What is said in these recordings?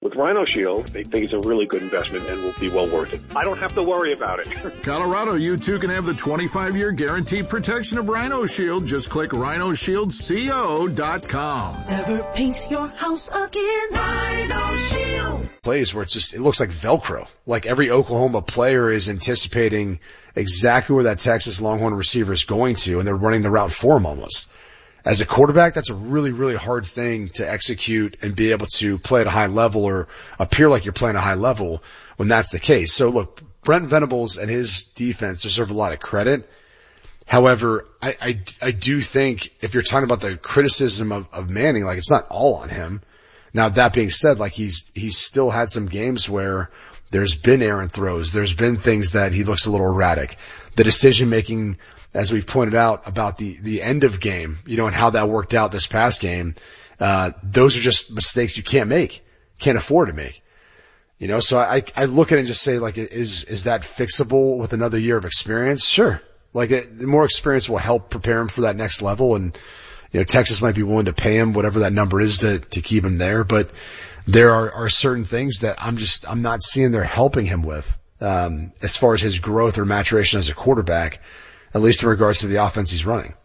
With Rhino Shield, they think it's a really good investment and will be well worth it. I don't have to worry about it. Colorado, you too can have the 25-year guaranteed protection of Rhino Shield. Just click rhinoshieldco.com. Never paint your house again. Rhino Shield. Plays where it looks like Velcro. Like every Oklahoma player is anticipating exactly where that Texas Longhorn receiver is going to, and they're running the route for him almost. As a quarterback, that's a really, really hard thing to execute and be able to play at a high level or appear like you're playing at a high level when that's the case. So look, Brent Venables and his defense deserve a lot of credit. However, I do think if you're talking about the criticism of Manning, like it's not all on him. Now that being said, like he's still had some games where there's been errant throws. There's been things that he looks a little erratic. The decision making, as we've pointed out about the end of game, and how that worked out this past game, those are just mistakes you can't afford to make. So I look at it and just say, like, is that fixable with another year of experience? Sure. Like, the more experience will help prepare him for that next level. And, Texas might be willing to pay him whatever that number is to keep him there. But there are certain things that I'm not seeing they're helping him with, as far as his growth or maturation as a quarterback, at least in regards to the offense he's running.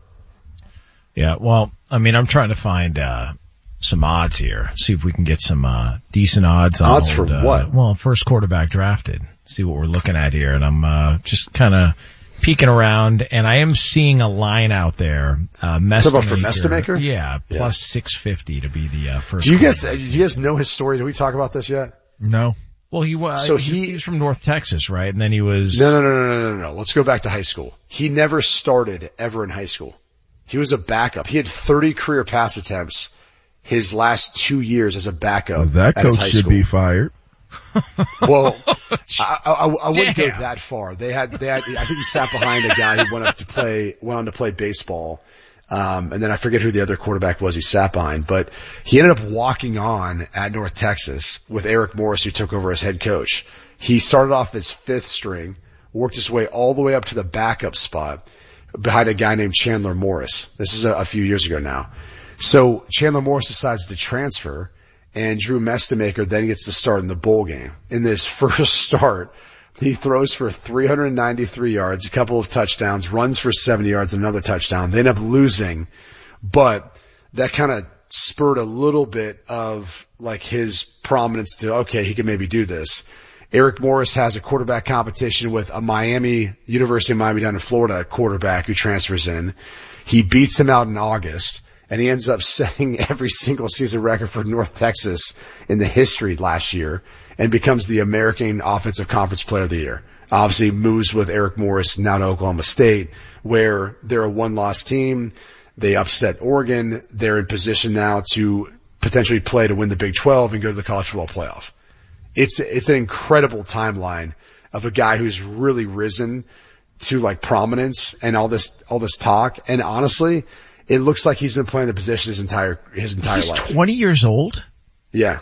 Yeah, well, I mean, I'm trying to find some odds here. See if we can get some decent odds on odds for what? Well, first quarterback drafted. See what we're looking at here, and I'm just kind of peeking around, and I am seeing a line out there. Mestamaker. For Mestamaker? Yeah, plus 650 to be the first. Do you guys know his story? Did we talk about this yet? No. Well, he was. So he's from North Texas, right? And then he was. No. Let's go back to high school. He never started ever in high school. He was a backup. He had 30 career pass attempts his last 2 years as a backup. Well, that coach should be fired. Well, I wouldn't go that far. They had, I think he sat behind a guy who went on to play baseball. And then I forget who the other quarterback was he sat behind, but he ended up walking on at North Texas with Eric Morris, who took over as head coach. He started off as fifth string, worked his way all the way up to the backup spot behind a guy named Chandler Morris. This is a few years ago now. So Chandler Morris decides to transfer, and Drew Mestamaker then gets to start in the bowl game. In this first start, he throws for 393 yards, a couple of touchdowns, runs for 70 yards, another touchdown. They end up losing, but that kind of spurred a little bit of like his prominence to, okay, he can maybe do this. Eric Morris has a quarterback competition with a University of Miami down in Florida quarterback who transfers in. He beats him out in August, and he ends up setting every single season record for North Texas in the history last year and becomes the American Offensive Conference Player of the Year. Obviously moves with Eric Morris now to Oklahoma State, where they're a one-loss team. They upset Oregon. They're in position now to potentially play to win the Big 12 and go to the college football playoff. It's an incredible timeline of a guy who's really risen to like prominence and all this talk. And honestly, it looks like he's been playing the position his entire He's life. He's 20 years old? Yeah.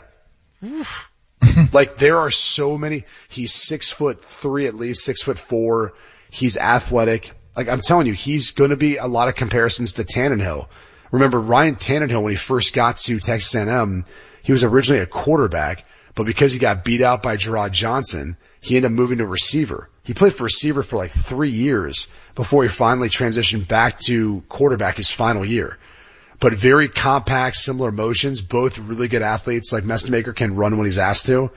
Like there are so many. He's 6'3" at least, 6'4". He's athletic. Like I'm telling you, he's going to be a lot of comparisons to Tannehill. Remember Ryan Tannehill when he first got to Texas A&M, he was originally a quarterback, but because he got beat out by Gerard Johnson, he ended up moving to receiver. He played for receiver for like 3 years before he finally transitioned back to quarterback his final year. But very compact, similar motions, both really good athletes. Like Mestamaker can run when he's asked to.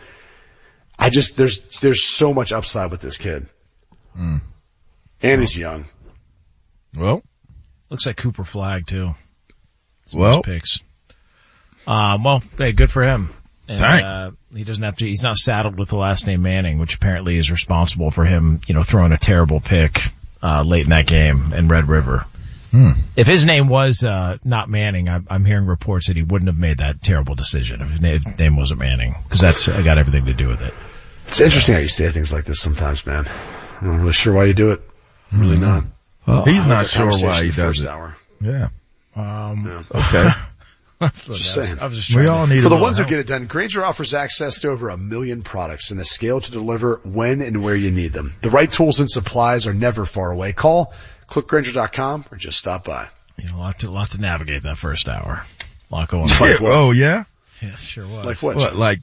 There's so much upside with this kid. And he's young. Well, looks like Cooper Flagg too. Well, picks. Hey, good for him. And, he doesn't have to, he's not saddled with the last name Manning, which apparently is responsible for him, throwing a terrible pick, late in that game in Red River. If his name was, not Manning, I'm hearing reports that he wouldn't have made that terrible decision if his name wasn't Manning, cause that's got everything to do with it. It's interesting how you say things like this sometimes, man. I'm not really sure why you do it. Really not. Well, he's not sure why he does it. Hour. Yeah. Okay. Just saying. We all need for the ones who get it done, Grainger offers access to over 1 million products and the scale to deliver when and where you need them. The right tools and supplies are never far away. Call, click Grainger.com, or just stop by. A lot to navigate that first hour. A lot going on. Oh, yeah? Yeah, sure was. Like what? What, like